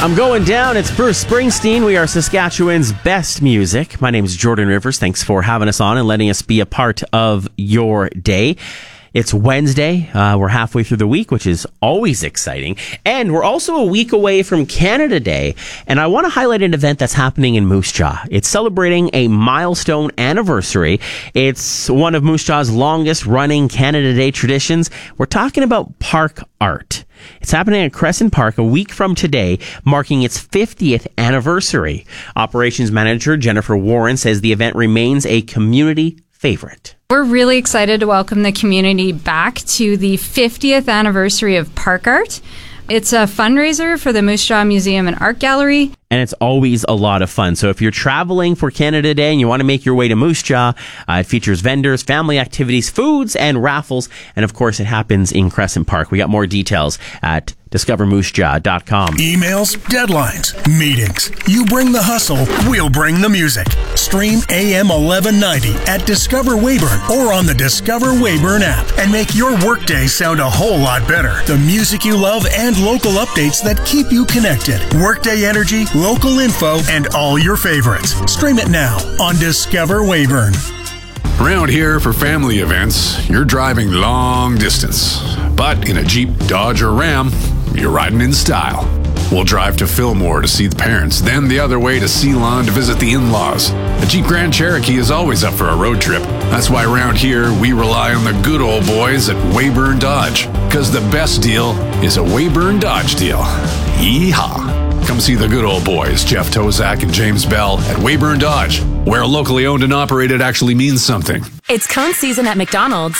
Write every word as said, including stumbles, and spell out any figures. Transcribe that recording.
I'm going down. It's Bruce Springsteen. We are Saskatchewan's best music. My name is Jordan Rivers. Thanks for having us on and letting us be a part of your day. It's Wednesday. Uh, we're halfway through the week, which is always exciting. And we're also a week away from Canada Day. And I want to highlight an event that's happening in Moose Jaw. It's celebrating a milestone anniversary. It's one of Moose Jaw's longest running Canada Day traditions. We're talking about park art. It's happening at Crescent Park a week from today, marking its fiftieth anniversary. Operations Manager Jennifer Warren says the event remains a community favorite. We're really excited to welcome the community back to the fiftieth anniversary of Park Art. It's a fundraiser for the Moose Jaw Museum and Art Gallery. And it's always a lot of fun. So if you're traveling for Canada Day and you want to make your way to Moose Jaw, uh, it features vendors, family activities, foods, and raffles. And of course, it happens in Crescent Park. We got more details at discover moose jaw dot com. Emails, deadlines, meetings. You bring the hustle, we'll bring the music. Stream A M eleven ninety at Discover Weyburn or on the Discover Weyburn app and make your workday sound a whole lot better. The music you love and local updates that keep you connected. Workday energy, local info, and all your favorites. Stream it now on Discover Weyburn. Around here for family events, you're driving long distance. But in a Jeep, Dodge, or Ram, you're riding in style. We'll drive to Fillmore to see the parents, then the other way to Ceylon to visit the in-laws. A Jeep Grand Cherokee is always up for a road trip. That's why around here, we rely on the good old boys at Weyburn Dodge. Because the best deal is a Weyburn Dodge deal. Yeehaw! Come see the good old boys, Jeff Tozak and James Bell, at Weyburn Dodge, where locally owned and operated actually means something. It's cone season at McDonald's.